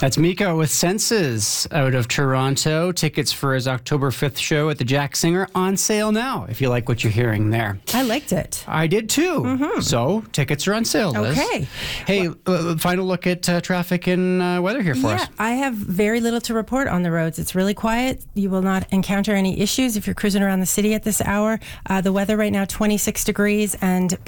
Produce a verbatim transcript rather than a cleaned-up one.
That's Miko with Senses out of Toronto. Tickets for his October fifth show at the Jack Singer on sale now, if you like what you're hearing there. I liked it. I did too. Mm-hmm. So, tickets are on sale, Liz. Okay. Hey, uh, final look at uh, traffic and uh, weather here for yeah, us. I have very little to report on the roads. It's really quiet. You will not encounter any issues if you're cruising around the city at this hour. Uh, the weather right now, twenty-six degrees and